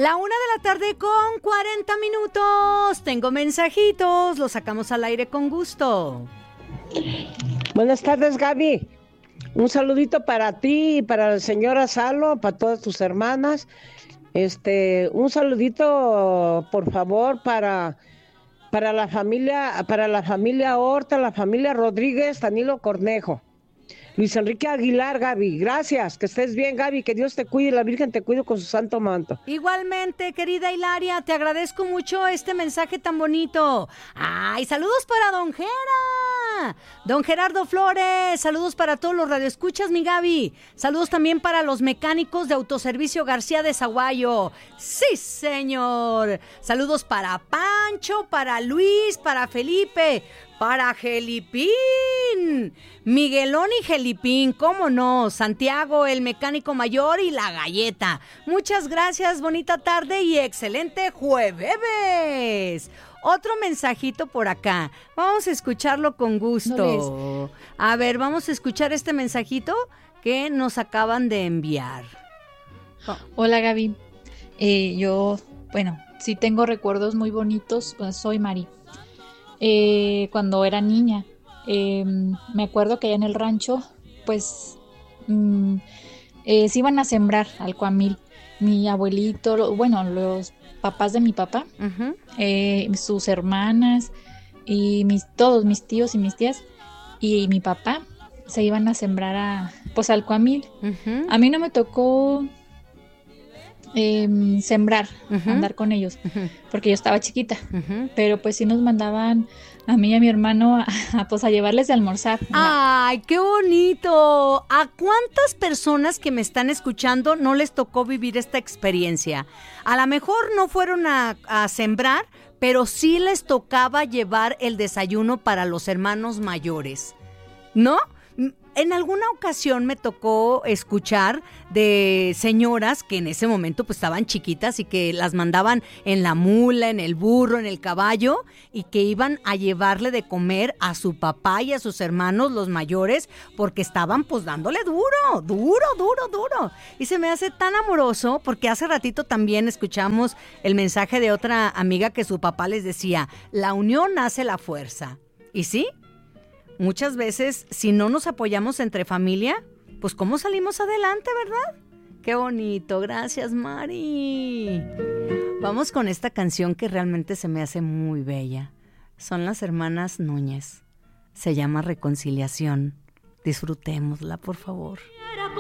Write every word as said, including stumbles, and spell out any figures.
La una de la tarde con cuarenta minutos. Tengo mensajitos, los sacamos al aire con gusto. Buenas tardes, Gaby. Un saludito para ti y para la señora Salo, para todas tus hermanas. Este, un saludito, por favor, para, para la familia, para la familia Horta, la familia Rodríguez, Danilo Cornejo. Luis Enrique Aguilar, Gaby, gracias, que estés bien, Gaby, que Dios te cuide, la Virgen te cuide con su santo manto. Igualmente, querida Hilaria, te agradezco mucho este mensaje tan bonito. ¡Ay, saludos para Don Gera! Don Gerardo Flores, saludos para todos los radioescuchas, mi Gaby. Saludos también para los mecánicos de Autoservicio García de Zaguayo. ¡Sí, señor! Saludos para Pancho, para Luis, para Felipe, para Gelipín, Miguelón y Gelipín, cómo no, Santiago, el mecánico mayor y la galleta. Muchas gracias, bonita tarde y excelente jueves. Otro mensajito por acá, vamos a escucharlo con gusto. No a ver, vamos a escuchar este mensajito que nos acaban de enviar. Oh. Hola, Gaby, eh, yo, bueno, sí tengo recuerdos muy bonitos, pues soy Mari. Eh, cuando era niña, eh, me acuerdo que allá en el rancho, pues, mm, eh, se iban a sembrar alcuamil. Mi abuelito, lo, bueno, los papás de mi papá, uh-huh. eh, sus hermanas y mis, todos mis tíos y mis tías y mi papá se iban a sembrar a, pues, alcuamil. Uh-huh. A mí no me tocó Eh, sembrar, uh-huh. andar con ellos, uh-huh. porque yo estaba chiquita, uh-huh. pero pues sí nos mandaban a mí y a mi hermano a, a, pues a llevarles de almorzar. ¡Ay, qué bonito! ¿A cuántas personas que me están escuchando no les tocó vivir esta experiencia? A lo mejor no fueron a, a sembrar, pero sí les tocaba llevar el desayuno para los hermanos mayores, ¿no? En alguna ocasión me tocó escuchar de señoras que en ese momento pues estaban chiquitas y que las mandaban en la mula, en el burro, en el caballo y que iban a llevarle de comer a su papá y a sus hermanos los mayores porque estaban pues dándole duro, duro, duro, duro. Y se me hace tan amoroso porque hace ratito también escuchamos el mensaje de otra amiga que su papá les decía, la unión hace la fuerza. ¿Y sí? Muchas veces, si no nos apoyamos entre familia, pues ¿cómo salimos adelante, verdad? ¡Qué bonito! Gracias, Mari. Vamos con esta canción que realmente se me hace muy bella. Son las hermanas Núñez. Se llama Reconciliación. Disfrutémosla, por favor.